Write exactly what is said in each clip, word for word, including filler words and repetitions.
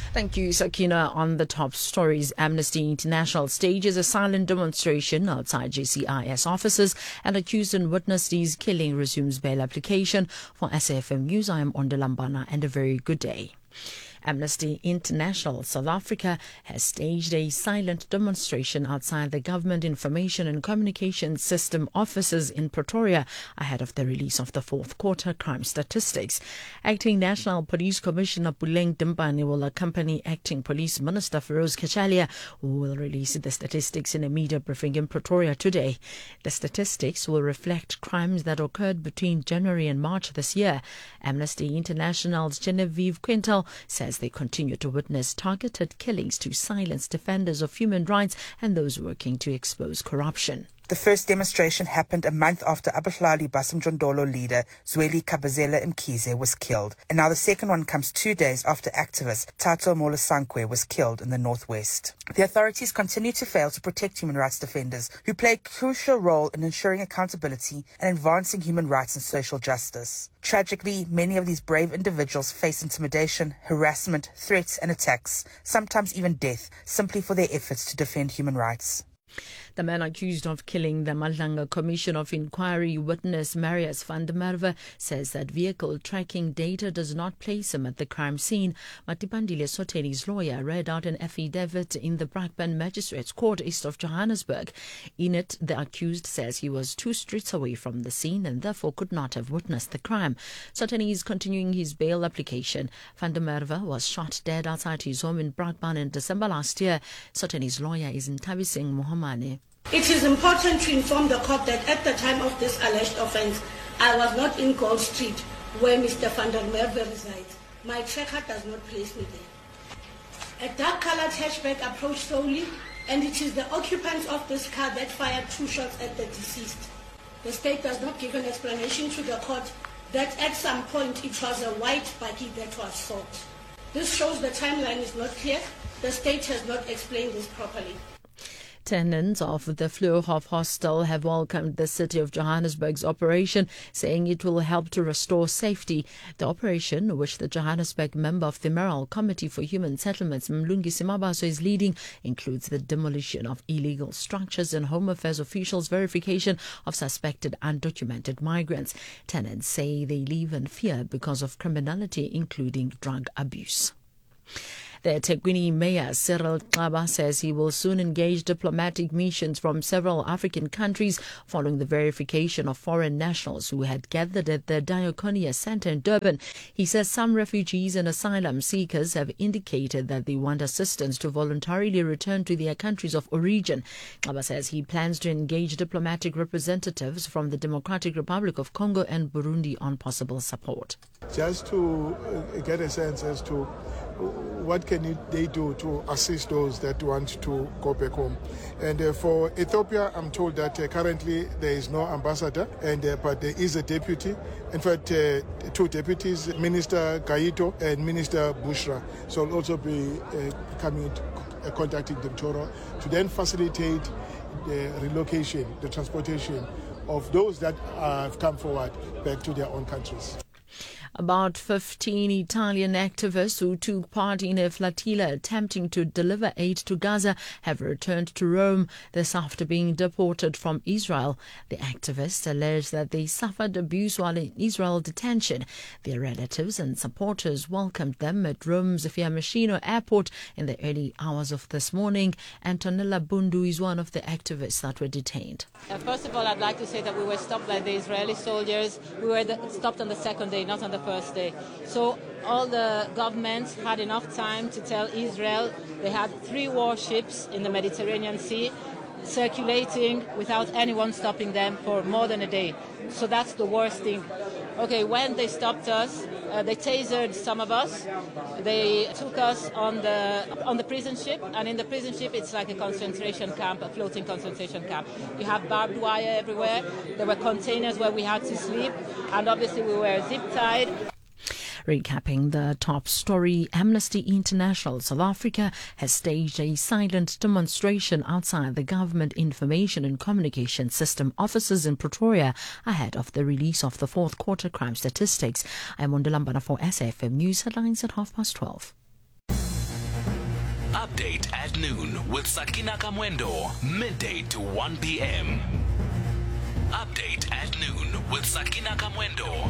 Thank you, Sakina. On the top stories, Amnesty International stages a silent demonstration outside J C I S offices and accused and witnessed D's killing resumes bail application. For S A F M News, I am Ondalambana, and a very good day. Amnesty International South Africa has staged a silent demonstration outside the Government Information and Communication System offices in Pretoria ahead of the release of the fourth quarter crime statistics. Acting National Police Commissioner Puleng Dimpane will accompany Acting Police Minister Feroz Kachalia, who will release the statistics in a media briefing in Pretoria today. The statistics will reflect crimes that occurred between January and March this year. Amnesty International's Genevieve Quintal says they continue to witness targeted killings to silence defenders of human rights and those working to expose corruption. The first demonstration happened a month after Abahlali Basimjondolo leader Zweli Kabazela Mkhize was killed. And now the second one comes two days after activist Tato Molasankwe was killed in the northwest. The authorities continue to fail to protect human rights defenders who play a crucial role in ensuring accountability and advancing human rights and social justice. Tragically, many of these brave individuals face intimidation, harassment, threats and attacks, sometimes even death, simply for their efforts to defend human rights. The man accused of killing the Madlanga Commission of Inquiry witness Marius van der Merwe says that vehicle tracking data does not place him at the crime scene. Matipandile Soteni's lawyer read out an affidavit in the Brakpan Magistrates Court east of Johannesburg. In it, the accused says he was two streets away from the scene and therefore could not have witnessed the crime. Soteni is continuing his bail application. Van der Merwe was shot dead outside his home in Brakpan in December last year. Soteni's lawyer is Ntabiseng Mohamane. It is important to inform the court that at the time of this alleged offence, I was not in Gold Street, where Mister van der Merwe resides. My tracker does not place me there. A dark-coloured hatchback approached slowly, and it is the occupants of this car that fired two shots at the deceased. The state does not give an explanation to the court that at some point it was a white buggy that was sought. This shows the timeline is not clear. The state has not explained this properly. Tenants of the Vleuhof Hostel have welcomed the City of Johannesburg's operation, saying it will help to restore safety. The operation, which the Johannesburg member of the Mayoral Committee for Human Settlements, Mlungisi Mabaso, is leading, includes the demolition of illegal structures and Home Affairs officials' verification of suspected undocumented migrants. Tenants say they live in fear because of criminality, including drug abuse. The eThekwini Mayor Cyril Xaba says he will soon engage diplomatic missions from several African countries following the verification of foreign nationals who had gathered at the Diakonia Centre in Durban. He says some refugees and asylum seekers have indicated that they want assistance to voluntarily return to their countries of origin. Xaba says he plans to engage diplomatic representatives from the Democratic Republic of Congo and Burundi on possible support. Just to get a sense as to what can they do to assist those that want to go back home. And uh, for Ethiopia, I'm told that uh, currently there is no ambassador, and uh, but there is a deputy. In fact, uh, two deputies, Minister Gaito and Minister Bushra, so will also be uh, coming, uh, contacting the Toro to then facilitate the relocation, the transportation of those that uh, have come forward back to their own countries. About fifteen Italian activists who took part in a flotilla attempting to deliver aid to Gaza have returned to Rome this after being deported from Israel. The activists allege that they suffered abuse while in Israel detention. Their relatives and supporters welcomed them at Rome's Fiumicino airport in the early hours of this morning. Antonella Bundu is one of the activists that were detained. Uh, first of all, I'd like to say that we were stopped by the Israeli soldiers. We were the, stopped on the second day, not on the first day. So all the governments had enough time to tell Israel they had three warships in the Mediterranean Sea circulating without anyone stopping them for more than a day. So that's the worst thing. Okay, when they stopped us, uh, they tasered some of us. They took us on the on the prison ship, and in the prison ship it's like a concentration camp, a floating concentration camp. You have barbed wire everywhere. There were containers where we had to sleep, and obviously we were zip-tied. Recapping the top story, Amnesty International South Africa has staged a silent demonstration outside the Government Information and Communication System offices in Pretoria ahead of the release of the fourth quarter crime statistics. I'm Ondalambana for S A F M News Headlines at half past twelve. Update at noon with Sakina Kamwendo, midday to one p.m. Update at noon with Sakina Kamwendo.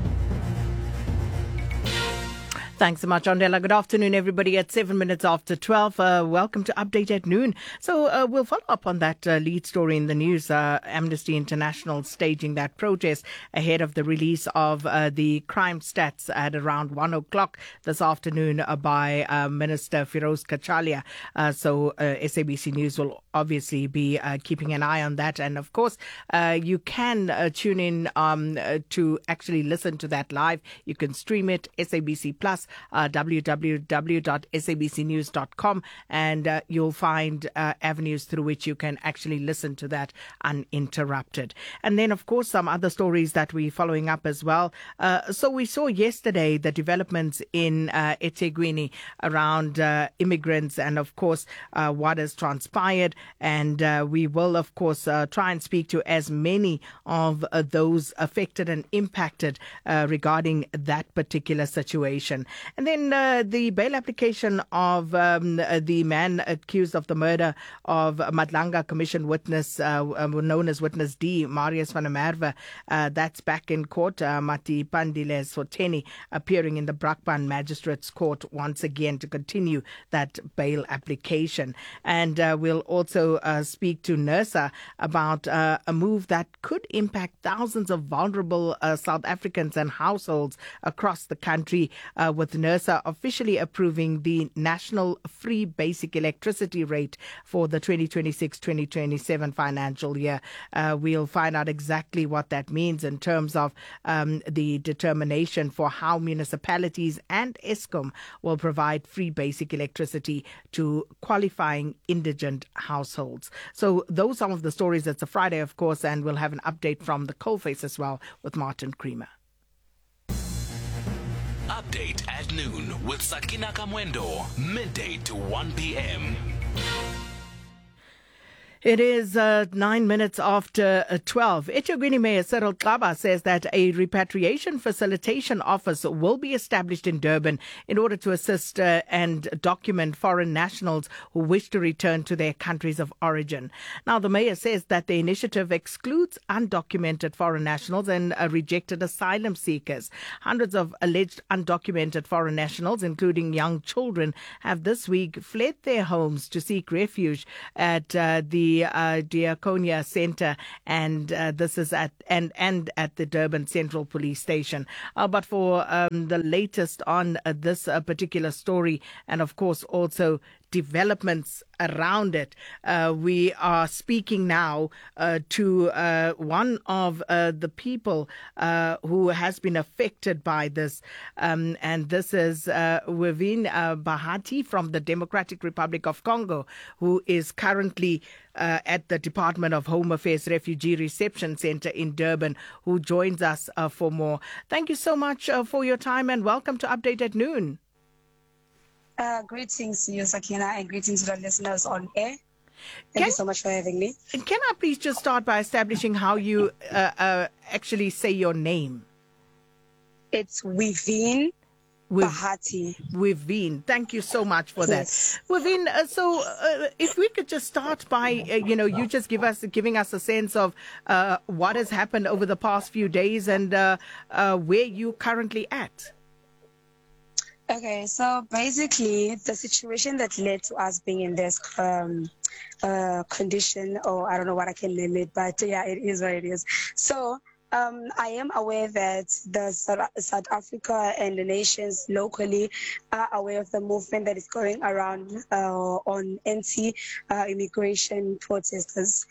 Thanks so much, Andela. Good afternoon, everybody. At seven minutes after twelve, uh, welcome to Update at Noon. So uh, we'll follow up on that uh, lead story in the news. Uh, Amnesty International staging that protest ahead of the release of uh, the crime stats at around one o'clock this afternoon uh, by uh, Minister Firoz Kachalia. Uh, so uh, S A B C News will obviously be uh, keeping an eye on that. And of course, uh, you can uh, tune in um, uh, to actually listen to that live. You can stream it, S A B C Plus. Uh, w w w dot s a b c news dot com, and uh, you'll find uh, avenues through which you can actually listen to that uninterrupted. And then, of course, some other stories that we're following up as well. Uh, so we saw yesterday the developments in uh, eThekwini around uh, immigrants and, of course, uh, what has transpired. And uh, we will, of course, uh, try and speak to as many of uh, those affected and impacted uh, regarding that particular situation. And then uh, the bail application of um, uh, the man accused of the murder of Madlanga Commission witness, uh, known as Witness D, Marius van der Merwe, uh, that's back in court. Uh, Mati Pandile Soteni appearing in the Brakpan Magistrates Court once again to continue that bail application. And uh, we'll also uh, speak to NERSA about uh, a move that could impact thousands of vulnerable uh, South Africans and households across the country, uh, with NERSA officially approving the national free basic electricity rate for the twenty twenty-six twenty twenty-seven financial year. Uh, we'll find out exactly what that means in terms of um, the determination for how municipalities and Eskom will provide free basic electricity to qualifying indigent households. So those are some of the stories. It's a Friday, of course, and we'll have an update from the coalface as well with Martin Creamer. Update at noon with Sakina Kamwendo, midday to one p.m. It is uh, nine minutes after uh, twelve. eThekwini Mayor Cyril Xaba says that a repatriation facilitation office will be established in Durban in order to assist uh, and document foreign nationals who wish to return to their countries of origin. Now, the mayor says that the initiative excludes undocumented foreign nationals and uh, rejected asylum seekers. Hundreds of alleged undocumented foreign nationals, including young children, have this week fled their homes to seek refuge at uh, the The uh, Diaconia Centre, and uh, this is at and and at the Durban Central Police Station. Uh, but for um, the latest on uh, this uh, particular story, and of course also developments around it, uh, we are speaking now uh, to uh, one of uh, the people uh, who has been affected by this, um, and this is uh, Wivine uh, Bahati from the Democratic Republic of Congo, who is currently uh, at the Department of Home Affairs Refugee Reception Centre in Durban, who joins us uh, for more. Thank you so much uh, for your time, and welcome to Update at Noon. Uh, greetings to you, Sakina, and greetings to the listeners on air. Thank can, you so much for having me. Can I please just start by establishing how you uh, uh, actually say your name? It's Wivine Bahati. Wivine. Thank you so much for yes. that. Wivine, uh, so uh, if we could just start by, uh, you know, you just give us, giving us a sense of uh, what has happened over the past few days and uh, uh, where you're currently at. Okay, so basically the situation that led to us being in this um, uh, condition, or I don't know what I can name it, but yeah, it is what it is. So um, I am aware that the South Africa and the nations locally are aware of the movement that is going around uh, on anti-immigration uh, protesters.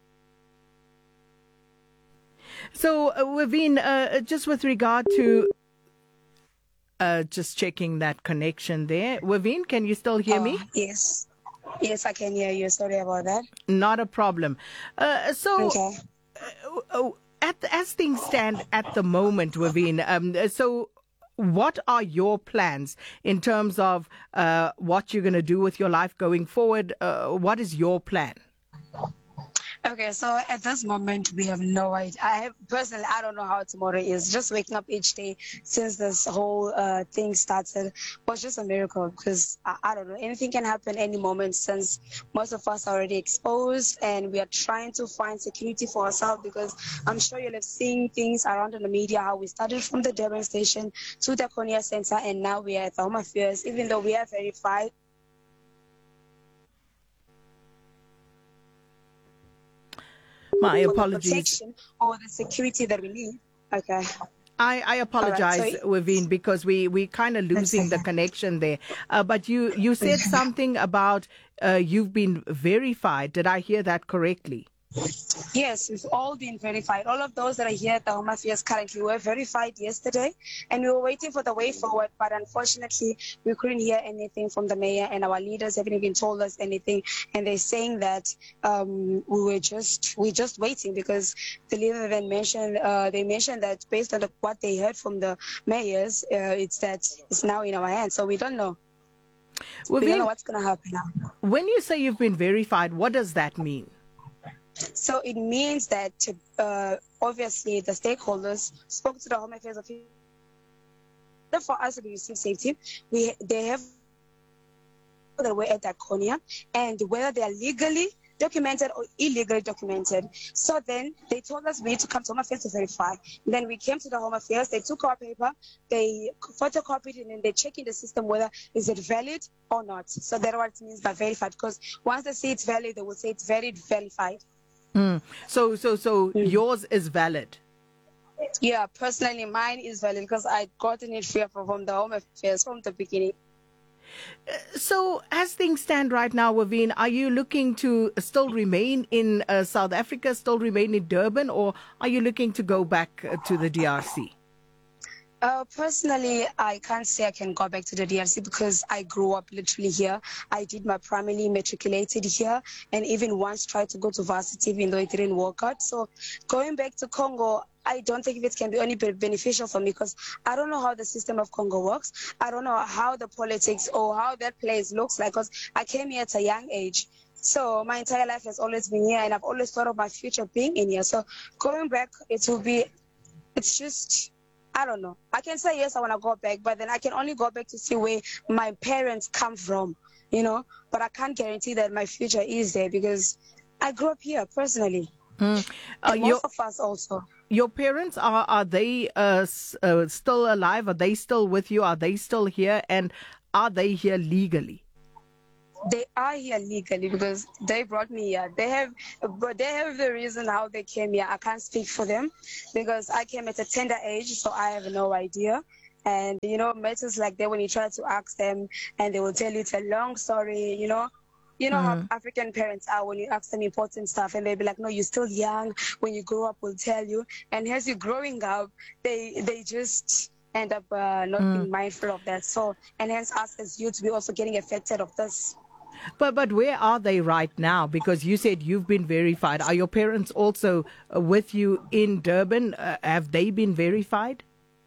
So, uh, Wivine, uh, just with regard to Uh, just checking that connection there. Wivine, can you still hear oh, me? Yes. Yes, I can hear you. Sorry about that. Not a problem. Uh, so, okay. uh, at, as things stand at the moment, Wivine, um, so what are your plans in terms of uh, what you're going to do with your life going forward? Uh, what is your plan? Okay, so at this moment we have no idea. I have, personally, I don't know how tomorrow is. Just waking up each day since this whole uh, thing started was just a miracle because I, I don't know, anything can happen any moment since most of us are already exposed and we are trying to find security for ourselves because I'm sure you'll have seen things around in the media how we started from the Durban station to the Konya Center and now we are at the Home Affairs, even though we are verified. My for the apologies. protection or the security that we need. Okay. I, I apologize, All right, so- Waveen, because we we kind of losing the okay. connection there. Uh, but you you said something about uh, you've been verified. Did I hear that correctly? Yes, we've all been verified. All of those that are here at the Home Affairs currently were verified yesterday, and we were waiting for the way forward, but unfortunately, we couldn't hear anything from the mayor, and our leaders haven't even told us anything, and they're saying that um, we were just we're just waiting because the leader then mentioned uh, they mentioned that based on the, what they heard from the mayors, uh, it's that it's now in our hands, so we don't know. we don't know Waveen, what's going to happen now. when you say you've been verified, what does that mean? So it means that uh, obviously the stakeholders spoke to the Home Affairs office for us to receive safety. We they have that we're at that Konya and whether they are legally documented or illegally documented. So then they told us we need to come to Home Affairs to verify. Then we came to the Home Affairs, they took our paper, they photocopied it, and then they check in the system whether is it valid or not. So that's what it means by verified, because once they say it's valid, they will say it's very verified. Mm. So so so Mm. yours is valid. Yeah, personally, mine is valid because I gotten it free from the Home Affairs from the beginning. So, as things stand right now, Waveen, are you looking to still remain in uh, South Africa, still remain in Durban, or are you looking to go back uh, to the D R C? Uh, personally, I can't say I can go back to the D R C because I grew up literally here. I did my primary matriculated here and even once tried to go to varsity even though it didn't work out. So going back to Congo, I don't think it can be only beneficial for me because I don't know how the system of Congo works. I don't know how the politics or how that place looks like because I came here at a young age. So my entire life has always been here and I've always thought of my future being in here. So going back, it will be, it's just... I don't know. I can say, yes, I want to go back, but then I can only go back to see where my parents come from, you know, but I can't guarantee that my future is there because I grew up here personally. Mm. Uh, And most your, of us also. your parents, are, are they uh, s- uh, still alive? Are they still with you? Are they still here? And are they here legally? They are here legally because they brought me here. They have, but they have the reason how they came here. I can't speak for them because I came at a tender age, so I have no idea. And, you know, matters like that, when you try to ask them and they will tell you it's a long story, you know. You know Mm. how African parents are when you ask them important stuff and they'll be like, no, you're still young. When you grow up, we'll tell you. And as you're growing up, they they just end up uh, not Mm. being mindful of that. So, and hence us as youth, we're also getting affected of this. But but where are they right now? Because you said you've been verified. Are your parents also uh, with you in Durban? Uh, have they been verified?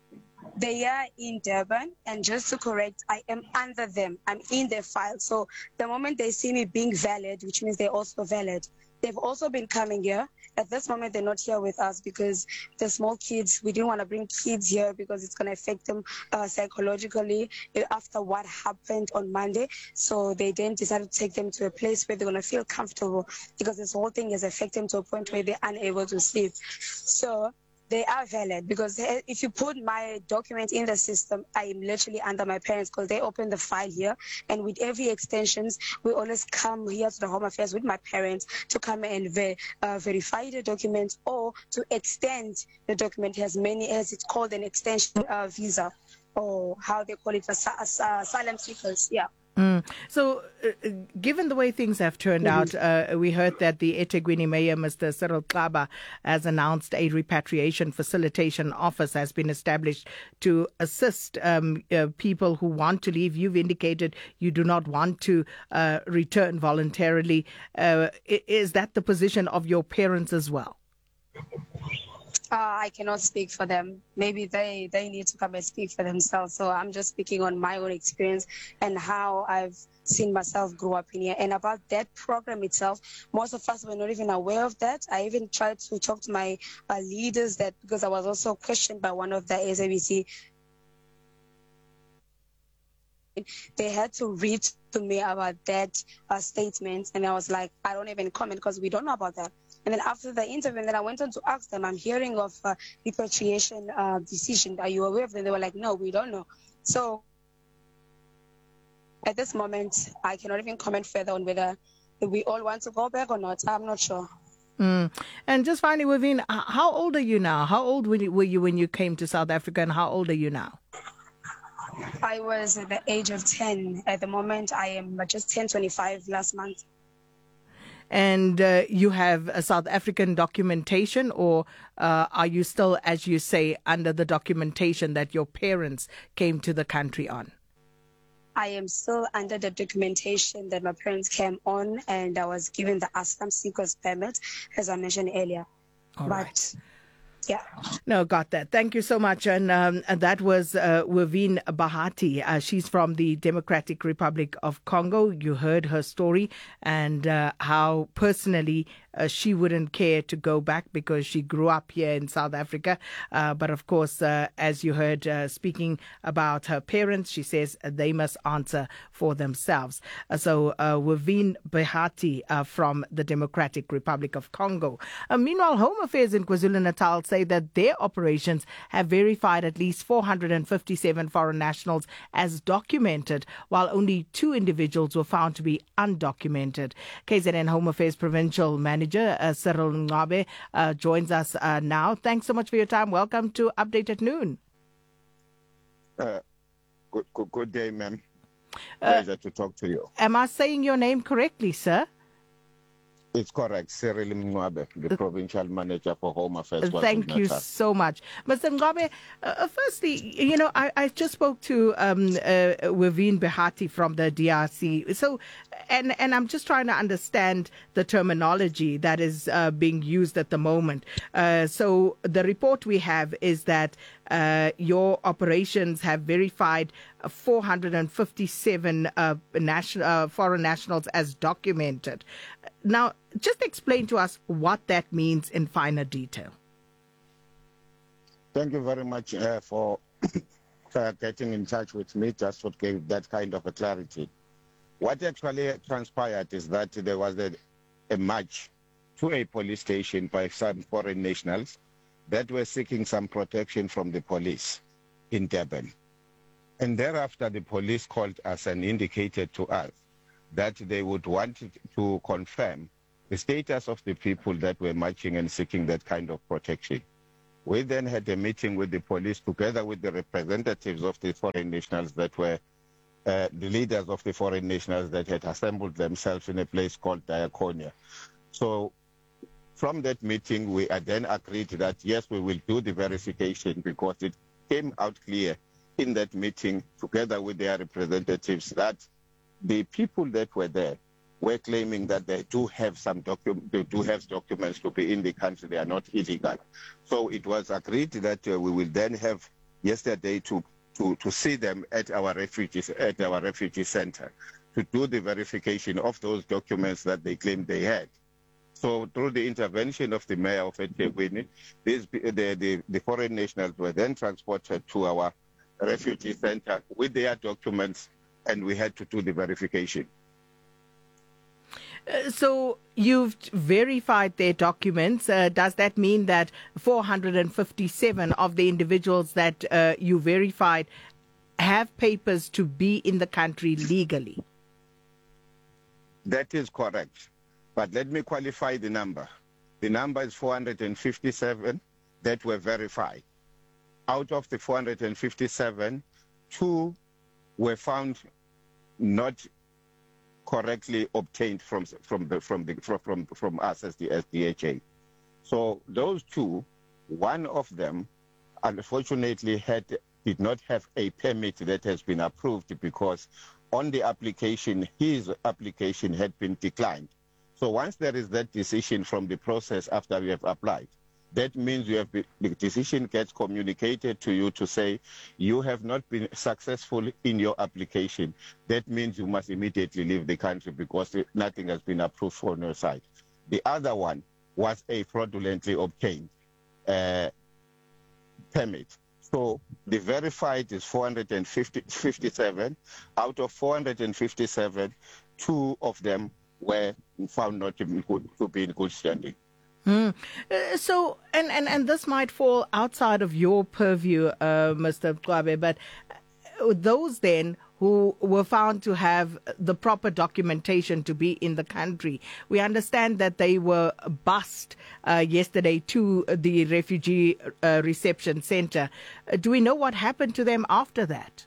They are in Durban, and just to correct, I am under them. I'm in their file. So the moment they see me being valid, which means they're also valid, they've also been coming here. At this moment, they're not here with us because the small kids, we didn't want to bring kids here because it's going to affect them uh, psychologically after what happened on Monday. So they then decided to take them to a place where they're going to feel comfortable because this whole thing has affected them to a point where they're unable to sleep. So they are valid because if you put my document in the system, I am literally under my parents because they opened the file here. And with every extensions, we always come here to the Home Affairs with my parents to come and ver- uh, verify the document or to extend the document. It has many, as it's called an extension uh, visa or how they call it, asylum seekers. Yeah. Mm. So, uh, given the way things have turned Mm-hmm. out, uh, we heard that the eThekwini Mayor, Mister Cyril Xaba, has announced a repatriation facilitation office has been established to assist um, uh, people who want to leave. You've indicated you do not want to uh, return voluntarily. Uh, is that the position of your parents as well? Uh, I cannot speak for them. Maybe they, they need to come and speak for themselves. So I'm just speaking on my own experience and how I've seen myself grow up in here. And about that program itself, most of us were not even aware of that. I even tried to talk to my uh, leaders that because I was also questioned by one of the S A B C. They had to read to me about that uh, statement. And I was like, I don't even comment because we don't know about that. And then after the interview, then I went on to ask them, I'm hearing of uh, repatriation uh, decision. Are you aware of them? They were like, no, we don't know. So at this moment, I cannot even comment further on whether we all want to go back or not. I'm not sure. Mm. And just finally, Wavine, how old are you now? How old were you when you came to South Africa, and how old are you now? I was at the age of ten. At the moment, I am just ten, twenty-five last month. And uh, you have a South African documentation, or uh, are you still, as you say, under the documentation that your parents came to the country on? I am still under the documentation that my parents came on, and I was given the Asylum Seekers Permit, as I mentioned earlier. All but, right. Yeah. No, got that. Thank you so much. And, um, and that was uh, Wavine Bahati. Uh, she's from the Democratic Republic of Congo. You heard her story and uh, how personally uh, she wouldn't care to go back because she grew up here in South Africa. Uh, but of course, uh, as you heard uh, speaking about her parents, she says they must answer for themselves. Uh, so uh, Wavine Bahati uh, from the Democratic Republic of Congo. Uh, meanwhile, Home Affairs in KwaZulu-Natal say that their operations have verified at least four hundred fifty-seven foreign nationals as documented, while only two individuals were found to be undocumented. K Z N Home Affairs Provincial Manager uh, Cyril Ngabe uh, joins us uh, now. Thanks so much for your time. Welcome to Update at Noon. Uh, good, good, good day, ma'am. Pleasure uh, to talk to you. Am I saying your name correctly, sir? It's correct. Cyril Ngabe, the Provincial Manager for Home Affairs. Thank you so much. Mister Ngabe, uh, firstly, you know, I, I just spoke to um, uh, Wavine Bahati from the D R C. So, and, and I'm just trying to understand the terminology that is uh, being used at the moment. Uh, so the report we have is that uh, your operations have verified four hundred fifty-seven uh, national, uh, foreign nationals as documented. Now, just explain to us what that means in finer detail. Thank you very much uh, for uh, getting in touch with me, just to give that kind of a clarity. What actually transpired is that there was a, a march to a police station by some foreign nationals that were seeking some protection from the police in Durban. And thereafter, the police called us and indicated to us that they would want to confirm the status of the people that were marching and seeking that kind of protection. We then had a meeting with the police together with the representatives of the foreign nationals that were uh, the leaders of the foreign nationals that had assembled themselves in a place called Diakonia. So from that meeting, we then agreed that, yes, we will do the verification because it came out clear in that meeting together with their representatives that the people that were there were claiming that they do have some docu- they do have documents to be in the country. They are not illegal. So it was agreed that uh, we will then have yesterday to, to, to see them at our refugees at our refugee center to do the verification of those documents that they claimed they had. So through the intervention of the mayor of eThekwini, these the, the, the foreign nationals were then transported to our refugee center with their documents, and we had to do the verification. Uh, so you've verified their documents. Uh, does that mean that four hundred fifty-seven of the individuals that uh, you verified have papers to be in the country legally? That is correct. But let me qualify the number. The number is four hundred fifty-seven that were verified. Out of the four hundred fifty-seven, two were found not correctly obtained from from the from the from from, from us as the S D H A. So those two, one of them, unfortunately, had did not have a permit that has been approved because on the application, his application had been declined. So once there is that decision from the process after we have applied, that means you have been, the decision gets communicated to you to say you have not been successful in your application. That means you must immediately leave the country because nothing has been approved on your side. The other one was a fraudulently obtained uh, permit. So the verified is four hundred fifty-seven. Out of four hundred fifty-seven, two of them were found not to be, good, to be in good standing. Mm. Uh, so, and, and, and this might fall outside of your purview, uh, Mister Mncwabe, but those then who were found to have the proper documentation to be in the country, we understand that they were bused uh, yesterday to the refugee uh, reception center. Uh, do we know what happened to them after that?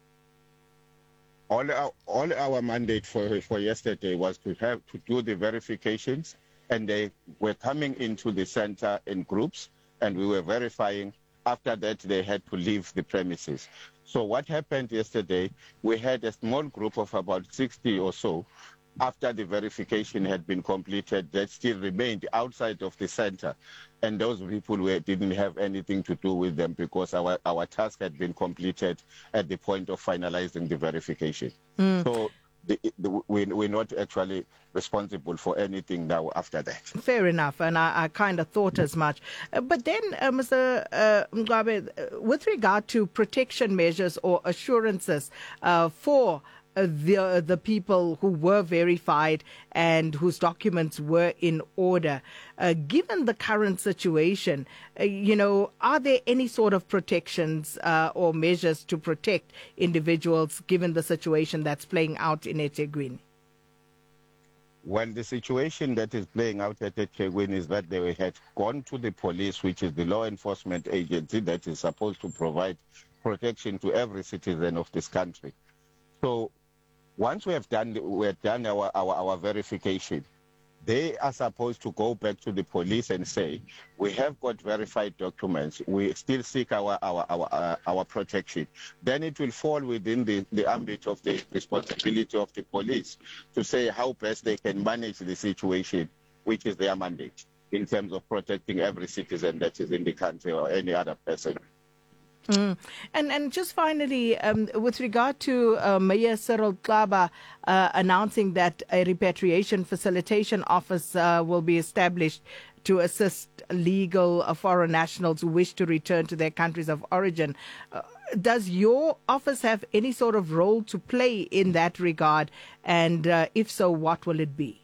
All our, all our mandate for, for yesterday was to have to do the verifications, and they were coming into the center in groups, and we were verifying. After that, they had to leave the premises. So what happened yesterday, we had a small group of about sixty or so, after the verification had been completed, that still remained outside of the center. And those people were, didn't have anything to do with them because our, our task had been completed at the point of finalizing the verification. Mm. So the, the, we, we're not actually responsible for anything now after that. Fair enough, and I, I kind of thought as much. Uh, but then, uh, Mister Uh, Mncwabe, uh, with regard to protection measures or assurances uh, for uh, the, uh, the people who were verified and whose documents were in order, uh, given the current situation, uh, you know, are there any sort of protections uh, or measures to protect individuals given the situation that's playing out in eThekwini? Well, the situation that is playing out at eThekwini is that they had gone to the police, which is the law enforcement agency that is supposed to provide protection to every citizen of this country. So once we have done, we have done our, our, our verification, they are supposed to go back to the police and say, we have got verified documents, we still seek our our our, uh, our protection. Then it will fall within the, the ambit of the responsibility of the police to say how best they can manage the situation, which is their mandate, in terms of protecting every citizen that is in the country or any other person. Mm. And and just finally, um, with regard to uh, Mayor Cyril Xaba uh, announcing that a repatriation facilitation office uh, will be established to assist legal uh, foreign nationals who wish to return to their countries of origin, uh, does your office have any sort of role to play in that regard? And uh, if so, what will it be?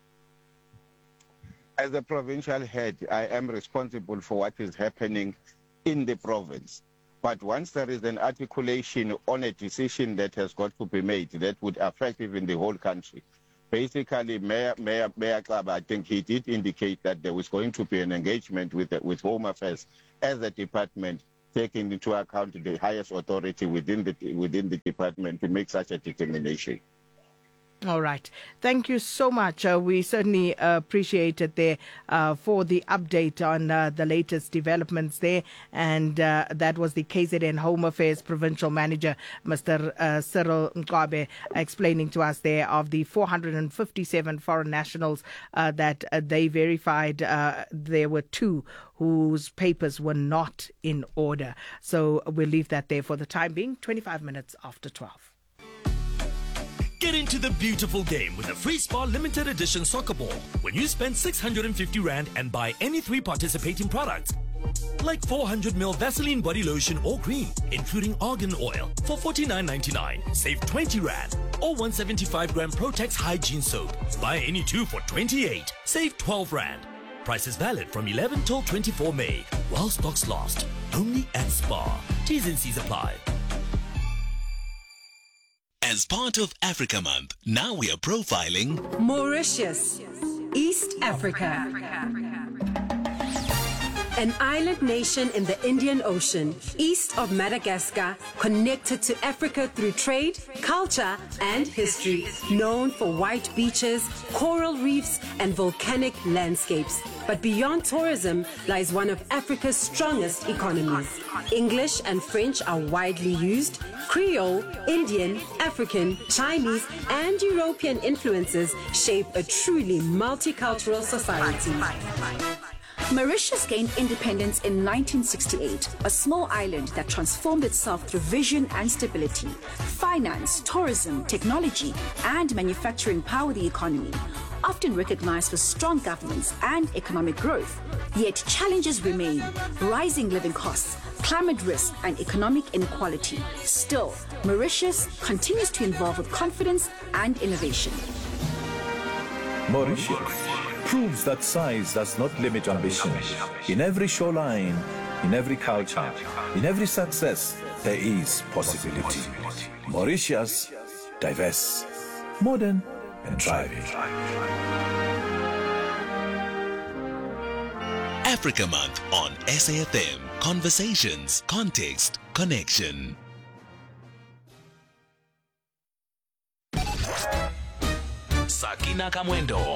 As a provincial head, I am responsible for what is happening in the province. But once there is an articulation on a decision that has got to be made that would affect even the whole country, basically Mayor, Mayor, Mayor Xaba, I think he did indicate that there was going to be an engagement with, the, with Home Affairs as a department, taking into account the highest authority within the, within the department to make such a determination. All right. Thank you so much. Uh, we certainly uh, appreciate it there uh, for the update on uh, the latest developments there. And uh, that was the K Z N Home Affairs Provincial Manager, Mister Uh, Cyril Mncwabe, explaining to us there of the four hundred fifty-seven foreign nationals uh, that uh, they verified. Uh, there were two whose papers were not in order. So we'll leave that there for the time being. twenty-five minutes after twelve. Get into the beautiful game with a Free Spa limited edition soccer ball when you spend six hundred fifty rand and buy any three participating products. Like four hundred milliliters Vaseline body lotion or cream, including argan oil, for forty-nine ninety-nine. Save twenty rand. Or one seventy-five gram Protex hygiene soap. Buy any two for twenty-eight. Save twelve rand. Price is valid from eleven till twenty-four May. While stocks last. Only at Spa. T's and C's apply. As part of Africa Month, now we are profiling Mauritius, East Africa. An island nation in the Indian Ocean, east of Madagascar, connected to Africa through trade, culture, and history. Known for white beaches, coral reefs, and volcanic landscapes. But beyond tourism lies one of Africa's strongest economies. English and French are widely used. Creole, Indian, African, Chinese, and European influences shape a truly multicultural society. Mauritius gained independence in nineteen sixty-eight, a small island that transformed itself through vision and stability. Finance, tourism, technology, and manufacturing power the economy, often recognized for strong governance and economic growth. Yet challenges remain: rising living costs, climate risk, and economic inequality. Still, Mauritius continues to evolve with confidence and innovation. Mauritius proves that size does not limit ambition. In every shoreline, in every culture, in every success, there is possibility. Mauritius, diverse, modern, and thriving. Africa Month on S A F M. Conversations, context, connection. Sakina Kamwendo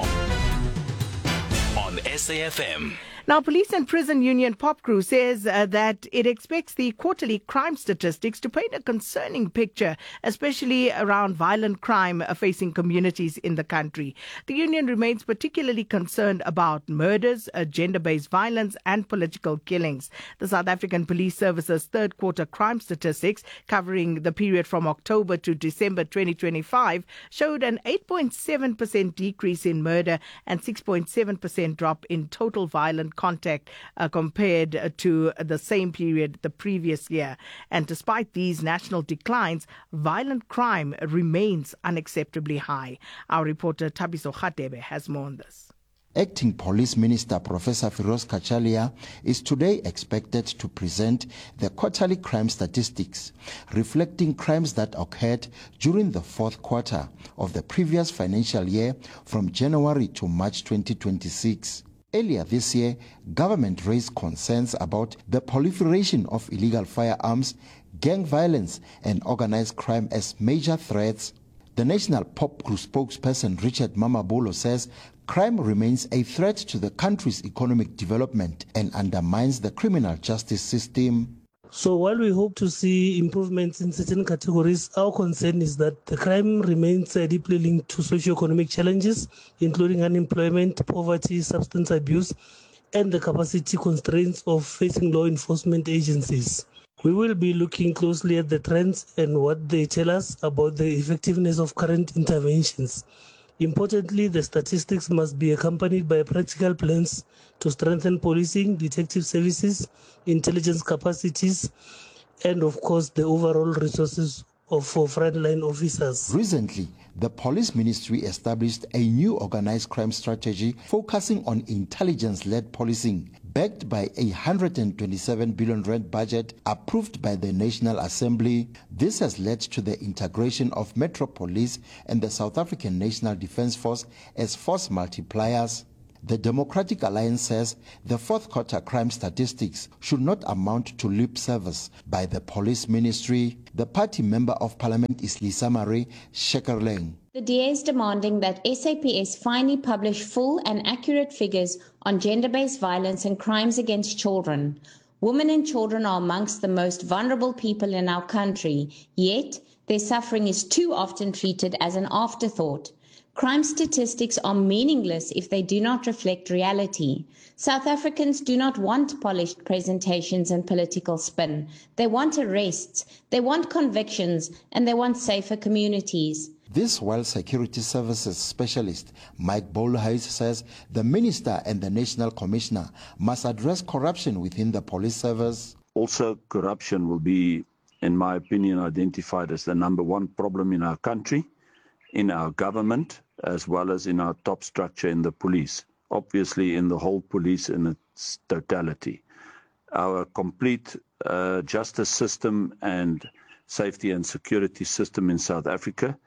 on S A F M. Now, Police and Prison Union POPCRU says uh, that it expects the quarterly crime statistics to paint a concerning picture, especially around violent crime facing communities in the country. The union remains particularly concerned about murders, uh, gender-based violence and political killings. The South African Police Service's third quarter crime statistics, covering the period from October to December twenty twenty-five, showed an eight point seven percent decrease in murder and six point seven percent drop in total violent contact uh, compared to the same period the previous year. And despite these national declines, violent crime remains unacceptably high. Our reporter Thabiso Khatebe has more on this. Acting Police Minister Professor Firoz Kachalia is today expected to present the quarterly crime statistics, reflecting crimes that occurred during the fourth quarter of the previous financial year from January to March twenty twenty-six. Earlier this year, government raised concerns about the proliferation of illegal firearms, gang violence, and organized crime as major threats. The National POPCRU spokesperson Richard Mamabolo says crime remains a threat to the country's economic development and undermines the criminal justice system. So while we hope to see improvements in certain categories, our concern is that the crime remains uh, deeply linked to socio-economic challenges, including unemployment, poverty, substance abuse, and the capacity constraints of facing law enforcement agencies. We will be looking closely at the trends and what they tell us about the effectiveness of current interventions. Importantly, the statistics must be accompanied by practical plans to strengthen policing, detective services, intelligence capacities, and of course the overall resources of for frontline officers. Recently, the Police Ministry established a new organized crime strategy focusing on intelligence-led policing, backed by a one hundred twenty-seven billion rand budget approved by the National Assembly. This has led to the integration of Metro Police and the South African National Defence Force as force multipliers. The Democratic Alliance says the fourth quarter crime statistics should not amount to lip service by the Police Ministry. The party member of parliament is Lisa Marie Shekerleng. The D A is demanding that S A P S finally publish full and accurate figures on gender-based violence and crimes against children. Women and children are amongst the most vulnerable people in our country, yet their suffering is too often treated as an afterthought. Crime statistics are meaningless if they do not reflect reality. South Africans do not want polished presentations and political spin. They want arrests, they want convictions, and they want safer communities. This while Security Services specialist Mike Bolhuis says the minister and the national commissioner must address corruption within the police service. Also, corruption will be, in my opinion, identified as the number one problem in our country, in our government, as well as in our top structure in the police, obviously in the whole police in its totality. Our complete uh, justice system and safety and security system in South Africa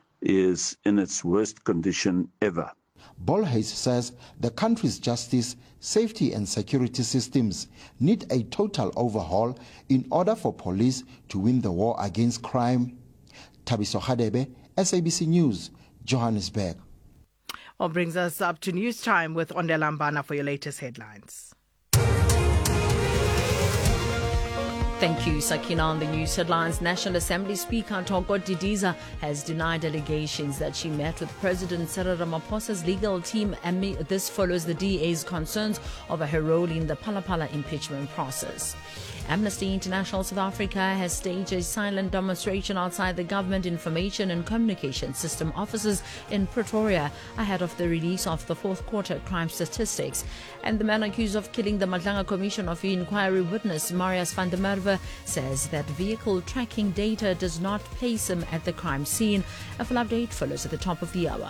is in its worst condition ever. Bolhuis says the country's justice, safety and security systems need a total overhaul in order for police to win the war against crime. Thabiso Khatebe, S A B C News, Johannesburg. Well, brings us up to news time with Ondela Mbana for your latest headlines. Thank you, Sakina. On the news headlines, National Assembly Speaker Thoko Didiza has denied allegations that she met with President Cyril Ramaphosa's legal team, and this follows the D A's concerns over her role in the Phala-Phala impeachment process. Amnesty International South Africa has staged a silent demonstration outside the Government Information and Communication System offices in Pretoria ahead of the release of the fourth quarter crime statistics. And the man accused of killing the Madlanga Commission of Inquiry witness, Marius van der Merwe, says that vehicle tracking data does not place him at the crime scene. A full update follows at the top of the hour.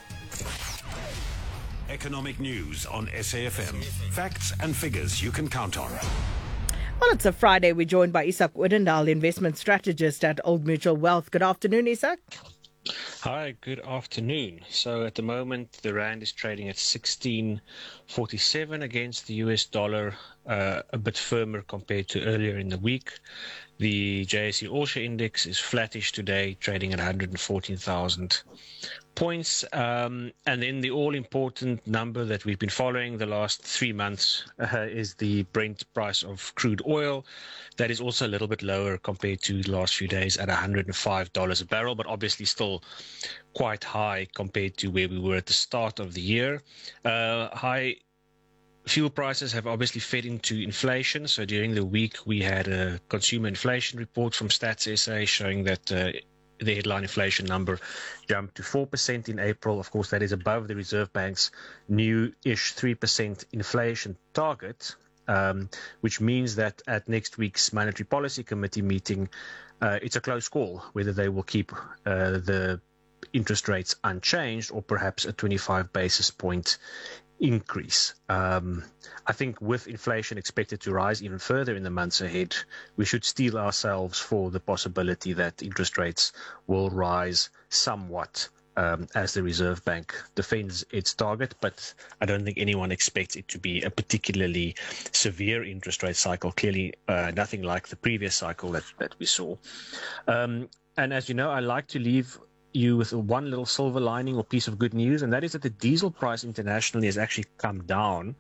Economic news on S A F M. Facts and figures you can count on. Well, it's a Friday. We're joined by Isak Odendaal, investment strategist at Old Mutual Wealth. Good afternoon, Isak. Hi, good afternoon. So at the moment, the rand is trading at sixteen forty-seven against the U S dollar, uh, a bit firmer compared to earlier in the week. The J S E All Share Index is flattish today, trading at one hundred fourteen thousand points. Um, and then the all-important number that we've been following the last three months uh, is the Brent price of crude oil. That is also a little bit lower compared to the last few days at one hundred five dollars a barrel, but obviously still quite high compared to where we were at the start of the year. Uh, high fuel prices have obviously fed into inflation. So during the week, we had a consumer inflation report from Stats S A showing that uh, the headline inflation number jumped to four percent in April. Of course, that is above the Reserve Bank's new-ish three percent inflation target, um, which means that at next week's Monetary Policy Committee meeting, uh, it's a close call whether they will keep uh, the interest rates unchanged or perhaps a twenty-five basis point increase. Um, I think with inflation expected to rise even further in the months ahead, we should steel ourselves for the possibility that interest rates will rise somewhat um, as the Reserve Bank defends its target. But I don't think anyone expects it to be a particularly severe interest rate cycle. Clearly, uh, nothing like the previous cycle that, that we saw. Um, and as you know, I like to leave you with one little silver lining or piece of good news, and that is that the diesel price internationally has actually come down.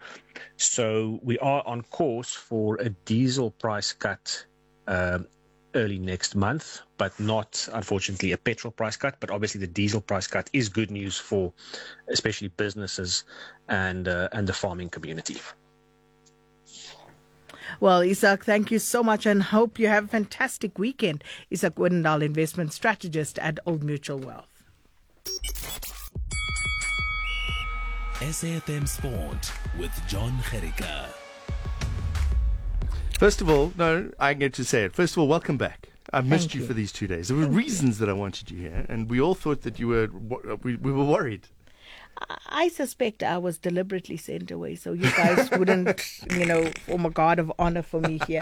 So we are on course for a diesel price cut uh, early next month, but not, unfortunately, a petrol price cut. But obviously the diesel price cut is good news for especially businesses and uh, and the farming community. Well, Isak, thank you so much and hope you have a fantastic weekend. Isak Odendaal, investment strategist at Old Mutual Wealth. S A F M Sport with John Gericka. First of all, no, I get to say it. First of all, welcome back. I missed Thank you, you. for these two days. There were Thank reasons you. that I wanted you here, and we all thought that you were, we, we were worried. I suspect I was deliberately sent away so you guys wouldn't, you know, form a guard of honor for me here.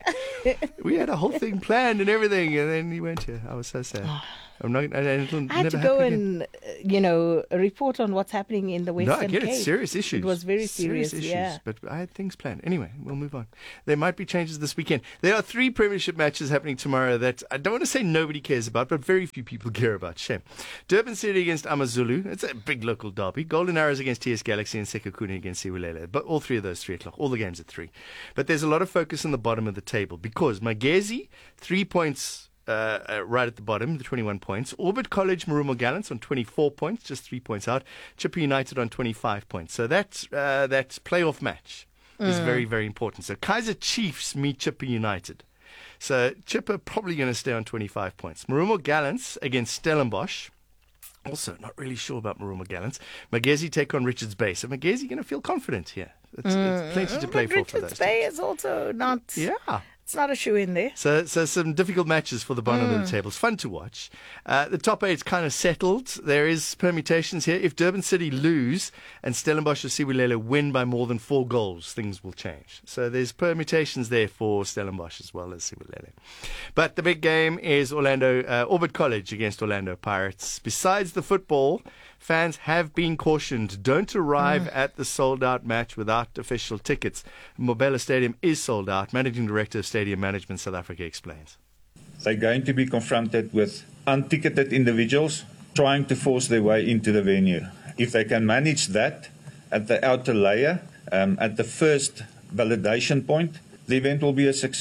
We had a whole thing planned and everything, and then you went here. I was so sad. I'm not. I, I, it'll I had never to go happen and, uh, you know, report on what's happening in the Western No, I get Cape. it. Serious issues. It was very serious, issues. yeah. But I had things planned. Anyway, we'll move on. There might be changes this weekend. There are three premiership matches happening tomorrow that I don't want to say nobody cares about, but very few people care about. Shame. Durban City against Amazulu. It's a big local derby. Golden Arrows against T S Galaxy and Sekhukhune against Siwulele. But all three of those, three o'clock. All the games at three. But there's a lot of focus on the bottom of the table because Magezi, three points Uh, uh, right at the bottom, the twenty-one points. Orbit College, Marumo Gallants on twenty-four points, just three points out. Chipper United on twenty-five points. So that uh, that playoff match is Mm. very, very important. So Kaizer Chiefs meet Chipper United. So Chipper probably going to stay on twenty-five points. Marumo Gallants against Stellenbosch. Also, not really sure about Marumo Gallants. Magezi take on Richards Bay. So Magezi going to feel confident here. It's, Mm. it's plenty to play But for for Richards those. Bay is also not. Yeah. It's not a shoe in there. So, so some difficult matches for the bottom Mm. of the table. It's fun to watch. Uh, the top eight's kind of settled. There is permutations here. If Durban City lose and Stellenbosch or Siwulele win by more than four goals, things will change. So there's permutations there for Stellenbosch as well as Siwulele. But the big game is Orlando uh, Orbit College against Orlando Pirates. Besides the football, fans have been cautioned. Don't arrive Mm. at the sold-out match without official tickets. Mobela Stadium is sold out. Managing Director of Stadium Management South Africa explains. They're going to be confronted with unticketed individuals trying to force their way into the venue. If they can manage that at the outer layer, um, at the first validation point, the event will be a success.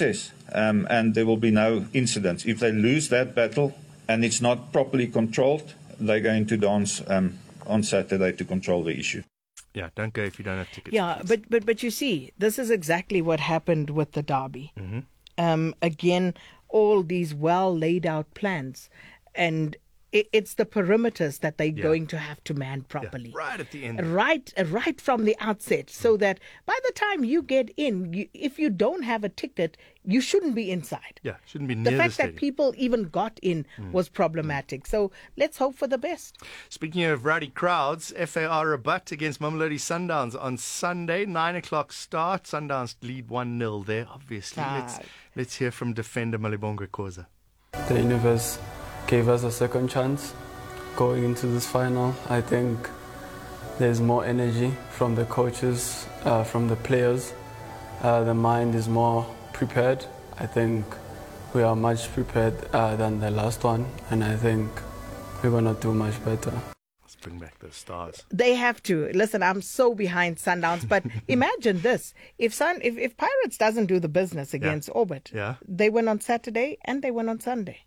um, and there will be no incidents. If they lose that battle and it's not properly controlled, they're going to dance um, on Saturday to control the issue. Yeah, don't go if you don't have tickets. Yeah, but, but, but you see, this is exactly what happened with the derby. Mm-hmm. Um, again, all these well laid out plans, and it, it's the perimeters that they're Yeah. going to have to man properly. Right at the end. Right, right from the outset, so that by the time you get in, you, if you don't have a ticket, you shouldn't be inside. Yeah, shouldn't be near The the, fact stadium. that people even got in Mm. was problematic. So let's hope for the best. Speaking of rowdy crowds, F A R Rabat against Mamelodi Sundowns on Sunday, nine o'clock start. Sundowns lead one nil there, obviously. Let's, Ah. let's hear from defender Malibongwe Khoza. The universe gave us a second chance going into this final. I think there's more energy from the coaches, uh, from the players. Uh, the mind is more prepared. I think we are much prepared uh, than the last one, and I think we're going to do much better. Let's bring back those stars. They have to. Listen, I'm so behind Sundowns, but imagine this. If Sun, if, if Pirates doesn't do the business against Orbit, Yeah. they win on Saturday and they win on Sunday.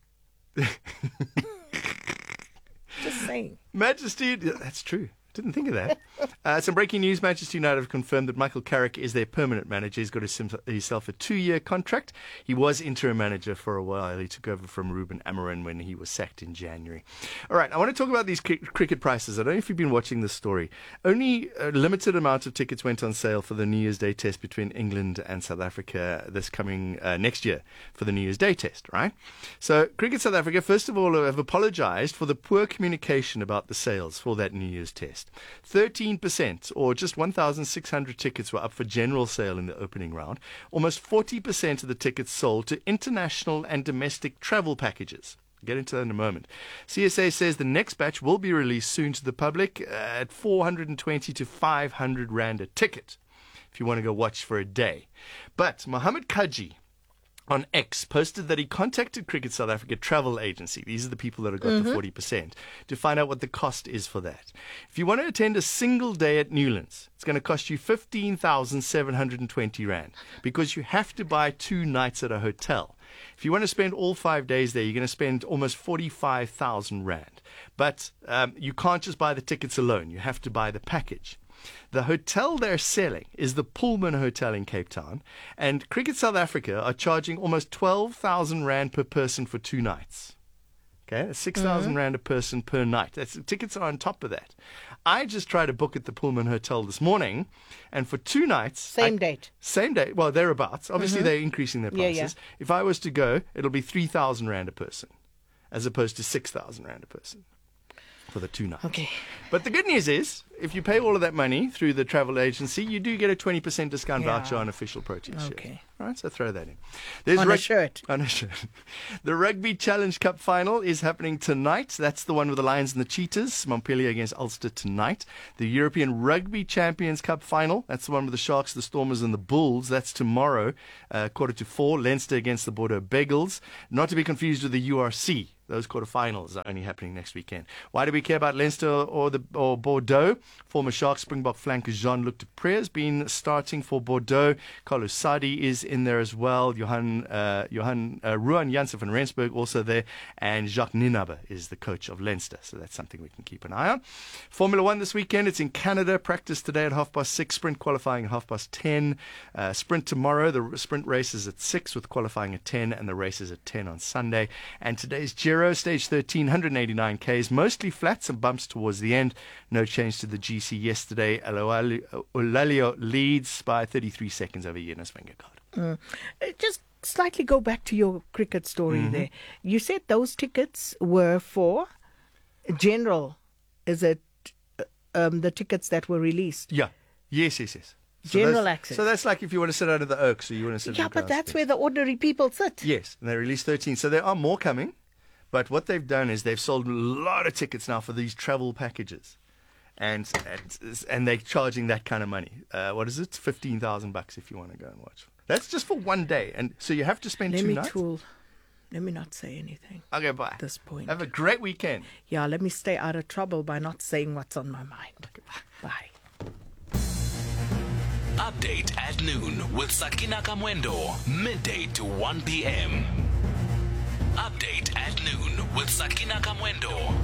Just saying. Manchester, that's true. Didn't think of that. Uh, some breaking news. Manchester United have confirmed that Michael Carrick is their permanent manager. He's got himself a two-year contract. He was interim manager for a while. He took over from Ruben Amorim when he was sacked in January. All right, I want to talk about these cri- cricket prices. I don't know if you've been watching this story. Only a limited amount of tickets went on sale for the New Year's Day test between England and South Africa this coming uh, next year for the New Year's Day test, right? So Cricket South Africa, first of all, have apologized for the poor communication about the sales for that New Year's test. thirteen percent, or just one thousand six hundred tickets, were up for general sale in the opening round. Almost forty percent of the tickets sold to international and domestic travel packages. I'll get into that in a moment. C S A says the next batch will be released soon to the public at four hundred twenty to five hundred rand a ticket if you want to go watch for a day. But Mohammed Kaji on X posted that he contacted Cricket South Africa Travel Agency, these are the people that have got Mhm. the forty percent, to find out what the cost is for that. If you want to attend a single day at Newlands, it's going to cost you fifteen thousand seven hundred twenty rand because you have to buy two nights at a hotel. If you want to spend all five days there, you're going to spend almost forty-five thousand rand. But um, you can't just buy the tickets alone. You have to buy the package. The hotel they're selling is the Pullman Hotel in Cape Town, and Cricket South Africa are charging almost twelve thousand rand per person for two nights. Okay, that's six thousand Mhm. rand a person per night. That's, tickets are on top of that. I just tried to book at the Pullman Hotel this morning, and for two nights... Same I- date. Same day. Well, thereabouts. Obviously, Mhm. they're increasing their Yeah, prices. yeah. If I was to go, it'll be three thousand rand a person, as opposed to six thousand rand a person for the two nights. Okay. But the good news is, if you pay all of that money through the travel agency, you do get a twenty percent discount Yeah. voucher on official Proteas Okay. shares. All right, so throw that in. On a rug- shirt. On a shirt. The Rugby Challenge Cup final is happening tonight. That's the one with the Lions and the Cheetahs. Montpellier against Ulster tonight. The European Rugby Champions Cup final. That's the one with the Sharks, the Stormers, and the Bulls. That's tomorrow, uh, quarter to four. Leinster against the Bordeaux Bagels. Not to be confused with the U R C. Those quarterfinals are only happening next weekend. Why do we care about Leinster or the or Bordeaux? Former Shark Springbok flanker Jean-Luc Dupré has been starting for Bordeaux. Carlos Sadi is in there as well. Johan uh, Johan uh, Ruan Janssen van Rensburg also there, and Jacques Ninaber is the coach of Leinster. So that's something we can keep an eye on. Formula One this weekend. It's in Canada. Practice today at half past six. Sprint qualifying at half past ten. Uh, sprint tomorrow. The sprint race is at six with qualifying at ten, and the race is at ten on Sunday. And today's Giro. Stage thirteen, one hundred eighty-nine kays, mostly flat, some bumps towards the end. No change to the G C yesterday. Olalio leads by thirty-three seconds over Jonas Vingegaard. Mm. Uh, Just slightly go back to your cricket story Mhm. there. You said those tickets were for general. Is it uh, um, the tickets that were released? Yeah. Yes, yes, yes. So General that's- access. So that's like if you want to sit under the oaks or you want to sit Yeah, in the but grass. that's where the ordinary people sit. Yes, and they released thirteen. So there are more coming. But what they've done is they've sold a lot of tickets now for these travel packages. And and, and they're charging that kind of money. Uh, what is it? fifteen thousand bucks if you want to go and watch. That's just for one day. And so you have to spend Let two me nights. tool. Let me not say anything. Okay, bye. At this point. Have a great weekend. Yeah, let me stay out of trouble by not saying what's on my mind. Bye. Update at noon with Sakina Kamwendo, midday to one p.m. Update at noon with Sakina Kamwendo.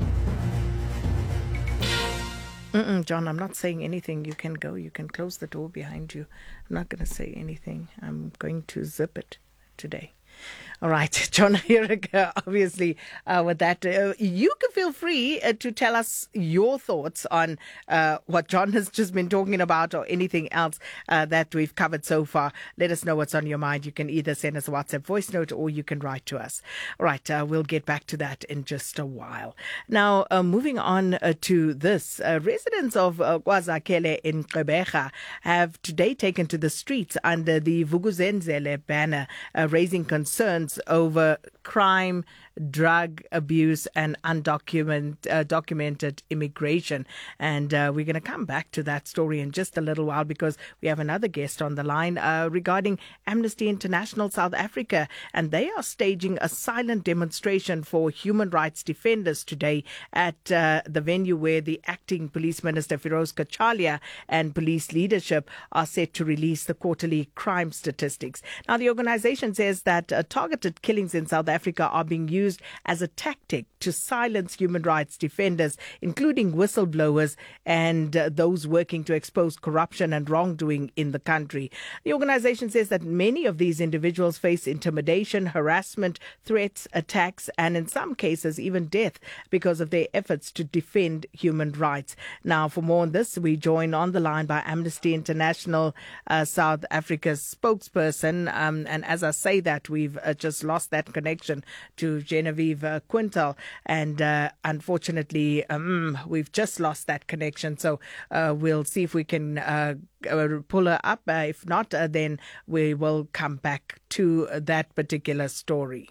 Mm-mm, John, I'm not saying anything. You can go. You can close the door behind you. I'm not going to say anything. I'm going to zip it today. All right, John Hirika, obviously, uh, with that, uh, you can feel free uh, to tell us your thoughts on uh, what John has just been talking about or anything else uh, that we've covered so far. Let us know what's on your mind. You can either send us a WhatsApp voice note or you can write to us. All right, uh, we'll get back to that in just a while. Now, uh, moving on uh, to this, uh, residents of uh, KwaZakhele in Gqeberha have today taken to the streets under the Vuk'uzenzele banner, uh, raising concerns over crime, drug abuse and undocumented uh, documented immigration. And uh, we're going to come back to that story in just a little while because we have another guest on the line uh, regarding Amnesty International South Africa. And they are staging a silent demonstration for human rights defenders today at uh, the venue where the acting Police Minister Firoz Kachalia and police leadership are set to release the quarterly crime statistics. Now, the organization says that uh, targeted killings in South Africa are being used as a tactic to silence human rights defenders, including whistleblowers and uh, those working to expose corruption and wrongdoing in the country. The organization says that many of these individuals face intimidation, harassment, threats, attacks, and in some cases even death because of their efforts to defend human rights. Now, for more on this, we join on the line by Amnesty International uh, South Africa's spokesperson. Um, and as I say that, we've uh, just lost that connection to Genevieve uh, Quintal, and uh, unfortunately um, we've just lost that connection, so uh, we'll see if we can uh, pull her up. Uh, if not, uh, then we will come back to that particular story.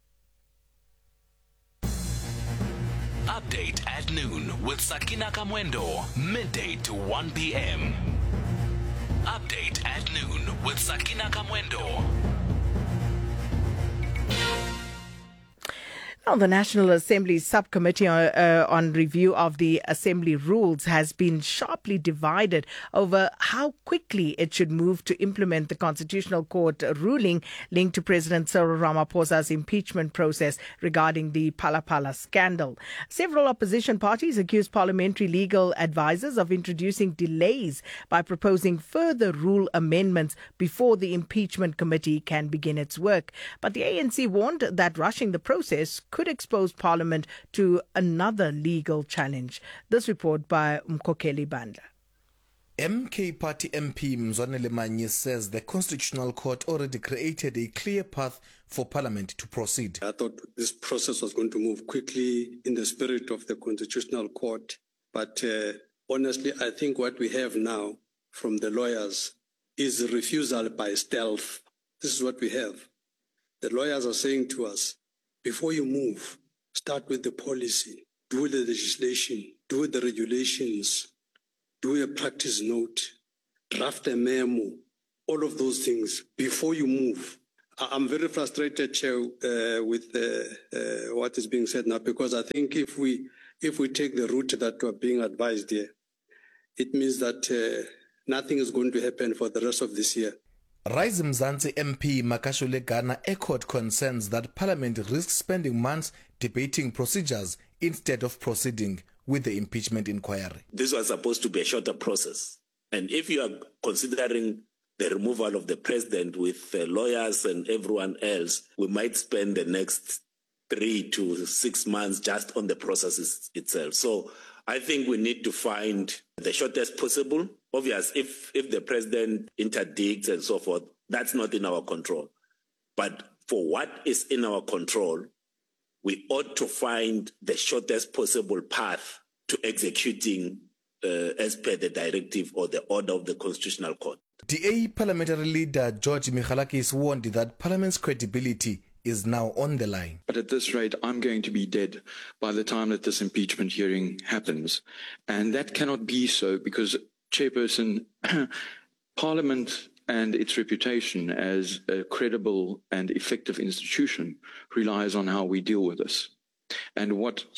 Update at noon with Sakina Kamwendo, midday to one p.m. Update at noon with Sakina Kamwendo. Now, the National Assembly Subcommittee uh, uh, on Review of the Assembly Rules has been sharply divided over how quickly it should move to implement the Constitutional Court ruling linked to President Cyril Ramaphosa's impeachment process regarding the Phala Phala scandal. Several opposition parties accused parliamentary legal advisers of introducing delays by proposing further rule amendments before the impeachment committee can begin its work. But the A N C warned that rushing the process could expose Parliament to another legal challenge. This report by Mkokeli Bandla. M K Party M P Mzwanele Manyi says the Constitutional Court already created a clear path for Parliament to proceed. I thought this process was going to move quickly in the spirit of the Constitutional Court. But uh, honestly, I think what we have now from the lawyers is a refusal by stealth. This is what we have. The lawyers are saying to us, before you move, start with the policy, do the legislation, do the regulations, do a practice note, draft a memo, all of those things before you move. I'm very frustrated, Chair, uh, with uh, uh, what is being said now, because I think if we if we take the route that we're being advised here, it means that uh, nothing is going to happen for the rest of this year. Rise Mzansi M P Makashule Ghana echoed concerns that Parliament risks spending months debating procedures instead of proceeding with the impeachment inquiry. This was supposed to be a shorter process. And if you are considering the removal of the president with uh, lawyers and everyone else, we might spend the next three to six months just on the process itself. So I think we need to find the shortest possible. Obvious, if, if the president interdicts and so forth, that's not in our control. But for what is in our control, we ought to find the shortest possible path to executing uh, as per the directive or the order of the Constitutional Court. D A parliamentary leader George Michalakis warned that Parliament's credibility is now on the line. But at this rate, I'm going to be dead by the time that this impeachment hearing happens. And that cannot be so because, Chairperson, Parliament and its reputation as a credible and effective institution relies on how we deal with this. And what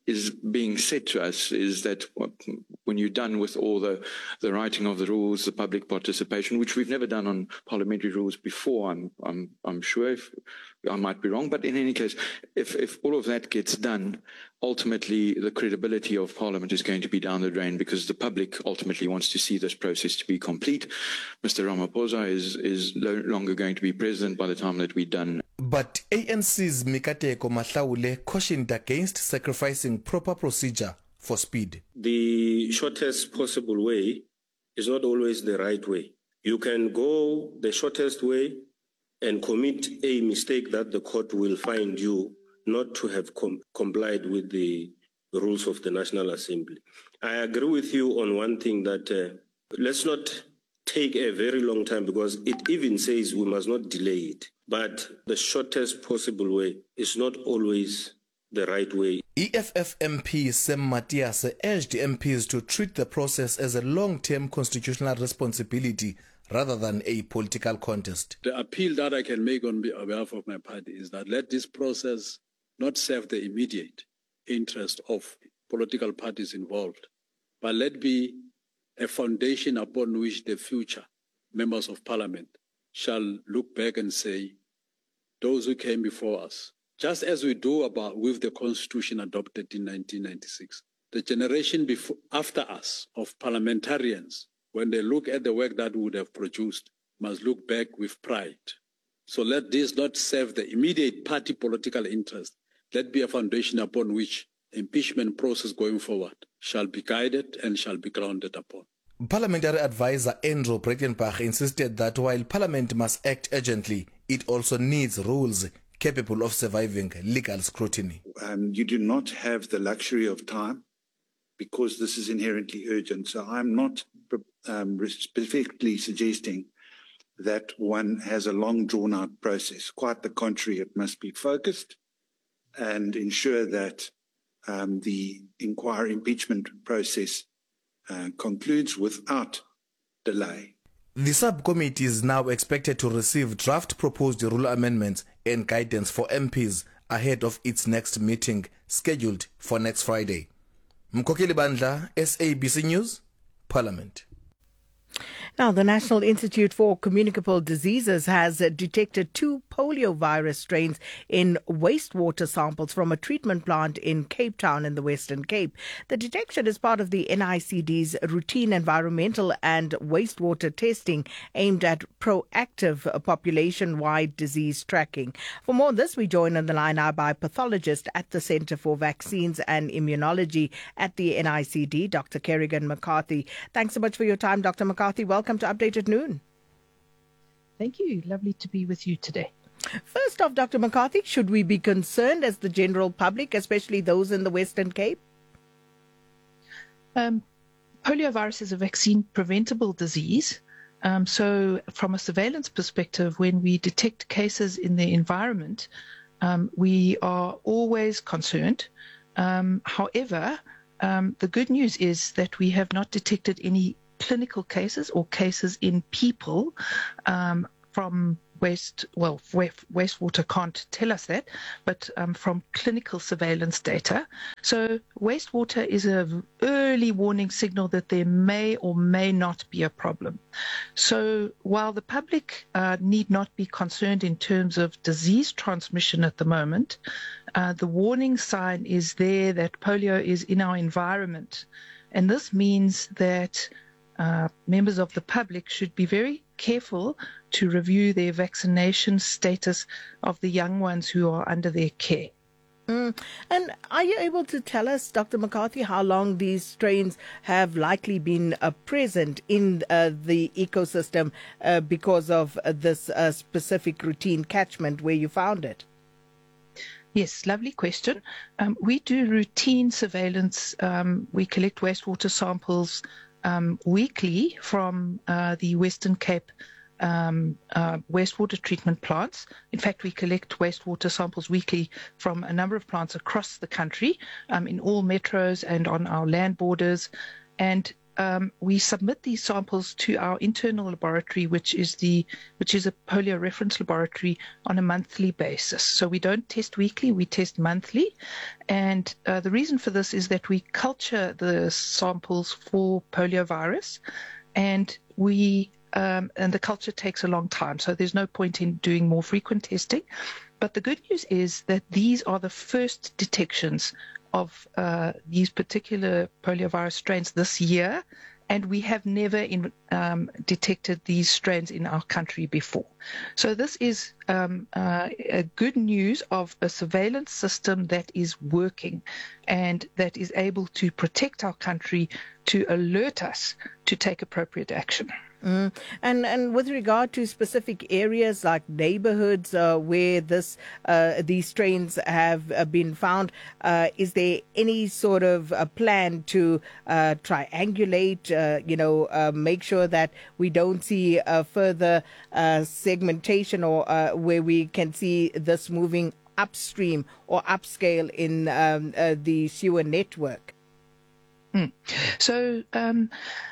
is being said to us is that when you're done with all the, the writing of the rules, the public participation, which we've never done on parliamentary rules before, I'm, I'm, I'm sure, if, I might be wrong, but in any case, if, if all of that gets done, ultimately the credibility of Parliament is going to be down the drain because the public ultimately wants to see this process to be complete. Mister Ramaphosa is, is no longer going to be president by the time that we're done. But A N C's Mikateko Mahlaule cautioned against sacrificing proper procedure for speed. The shortest possible way is not always the right way. You can go the shortest way and commit a mistake that the court will find you not to have com- complied with the rules of the National Assembly. I agree with you on one thing, that uh, let's not take a very long time, because it even says we must not delay it. But the shortest possible way is not always the right way. E F F M P Sam Matias urged M Ps to treat the process as a long-term constitutional responsibility rather than a political contest. The appeal that I can make on behalf of my party is that let this process not serve the immediate interest of political parties involved, but let be a foundation upon which the future members of parliament shall look back and say, those who came before us, just as we do about with the constitution adopted in nineteen ninety-six, the generation before, after us of parliamentarians, when they look at the work that we would have produced, must look back with pride. So let this not serve the immediate party political interest. Let be a foundation upon which impeachment process going forward shall be guided and shall be grounded upon. Parliamentary advisor Andrew Breitenbach insisted that while Parliament must act urgently, it also needs rules capable of surviving legal scrutiny. Um, you do not have the luxury of time because this is inherently urgent. So I'm not um, specifically suggesting that one has a long drawn-out process. Quite the contrary, it must be focused and ensure that um, the inquiry impeachment process uh, concludes without delay. The subcommittee is now expected to receive draft proposed rule amendments and guidance for M Ps ahead of its next meeting scheduled for next Friday. Mkokeli Bandla, S A B C News, Parliament. Now, the National Institute for Communicable Diseases has uh, detected two polio virus strains in wastewater samples from a treatment plant in Cape Town in the Western Cape. The detection is part of the N I C D's routine environmental and wastewater testing aimed at proactive uh, population-wide disease tracking. For more on this, we join on the line now by pathologist at the Centre for Vaccines and Immunology at the N I C D, Doctor Kerrigan McCarthy. Thanks so much for your time, Doctor McCarthy. Welcome to Update at Noon. Thank you. Lovely to be with you today. First off, Doctor McCarthy, should we be concerned as the general public, especially those in the Western Cape? Um, poliovirus is a vaccine-preventable disease. Um, so from a surveillance perspective, when we detect cases in the environment, um, we are always concerned. Um, however, um, the good news is that we have not detected any clinical cases or cases in people um, from waste, well, wastewater can't tell us that, but um, from clinical surveillance data. So wastewater is an early warning signal that there may or may not be a problem. So while the public uh, need not be concerned in terms of disease transmission at the moment, uh, the warning sign is there that polio is in our environment. And this means that Uh, members of the public should be very careful to review their vaccination status of the young ones who are under their care. Mm. And are you able to tell us, Doctor McCarthy, how long these strains have likely been uh, present in uh, the ecosystem uh, because of uh, this uh, specific routine catchment where you found it? Yes, lovely question. Um, we do routine surveillance. Um, we collect wastewater samples Um, weekly from uh, the Western Cape um, uh, wastewater treatment plants. In fact, we collect wastewater samples weekly from a number of plants across the country, um, in all metros and on our land borders. And um, we submit these samples to our internal laboratory, which is the which is a polio reference laboratory, on a monthly basis. So we don't test weekly, we test monthly. And uh, the reason for this is that we culture the samples for poliovirus, and we um, and the culture takes a long time. So there's no point in doing more frequent testing. But the good news is that these are the first detections of uh, these particular poliovirus strains this year, and we have never in, um, detected these strains in our country before. So this is um, uh, a good news of a surveillance system that is working and that is able to protect our country, to alert us to take appropriate action. Mm. And and with regard to specific areas like neighborhoods uh, where this uh, these strains have uh, been found, uh, is there any sort of a plan to uh, triangulate, uh, you know, uh, make sure that we don't see uh, further uh, segmentation, or uh, where we can see this moving upstream or upscale in um, uh, the sewer network? Mm. So, um,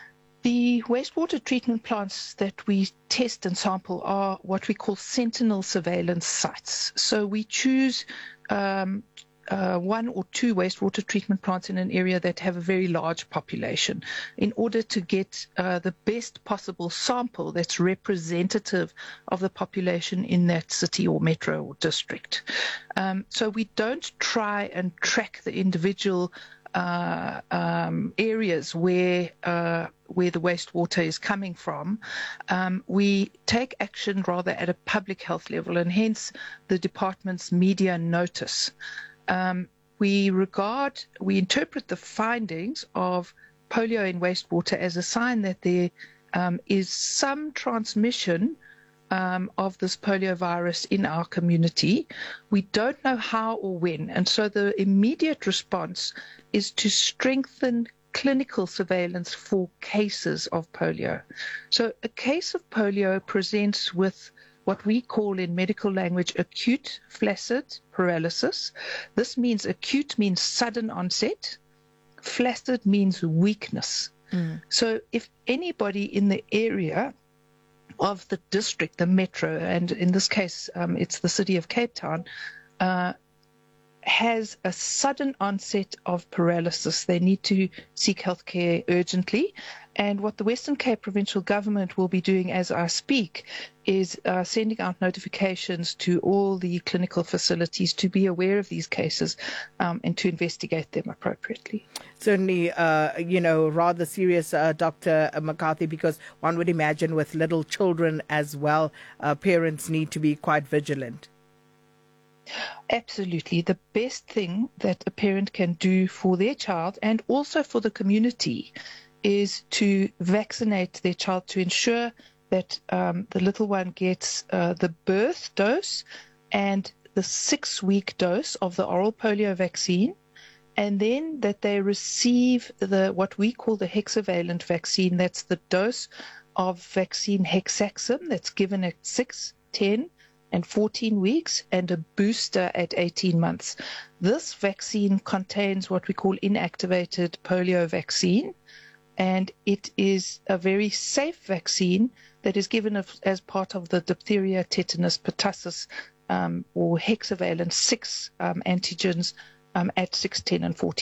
the wastewater treatment plants that we test and sample are what we call sentinel surveillance sites. So we choose um, uh, one or two wastewater treatment plants in an area that have a very large population in order to get uh, the best possible sample that's representative of the population in that city or metro or district. Um, so we don't try and track the individual Uh, um, areas where uh, where the wastewater is coming from. Um, we take action rather at a public health level, and hence the department's media notice. Um, we regard, we interpret the findings of polio in wastewater as a sign that there um, is some transmission Um, of this poliovirus in our community. We don't know how or when, and so the immediate response is to strengthen clinical surveillance for cases of polio. So a case of polio presents with what we call in medical language acute flaccid paralysis. This means acute means sudden onset, flaccid means weakness. Mm. So if anybody in the area of the district, the metro, and in this case, um, it's the city of Cape Town, uh, has a sudden onset of paralysis, they need to seek healthcare urgently. And what the Western Cape Provincial Government will be doing as I speak is uh, sending out notifications to all the clinical facilities to be aware of these cases um, and to investigate them appropriately. Certainly, uh, you know, rather serious, uh, Doctor McCarthy, because one would imagine with little children as well, uh, parents need to be quite vigilant. Absolutely. The best thing that a parent can do for their child and also for the community is to vaccinate their child to ensure that um, the little one gets uh, the birth dose and the six-week dose of the oral polio vaccine, and then that they receive the what we call the hexavalent vaccine. That's the dose of vaccine Hexaxim that's given at six, ten, and fourteen weeks, and a booster at eighteen months. This vaccine contains what we call inactivated polio vaccine, and it is a very safe vaccine that is given as part of the diphtheria, tetanus, pertussis, um, or hexavalent six um, antigens um, at six, ten, and fourteen.